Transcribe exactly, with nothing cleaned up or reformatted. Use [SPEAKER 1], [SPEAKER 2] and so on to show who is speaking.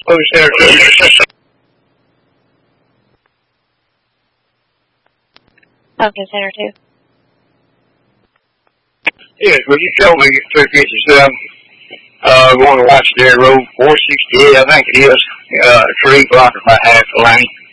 [SPEAKER 1] Focus Center two.
[SPEAKER 2] Focus Center two.
[SPEAKER 1] Yes, will you tell me two fifty-seven, uh, going to Watchdale Road, four sixty-eight, I think it is, uh, tree blocking about half the lane.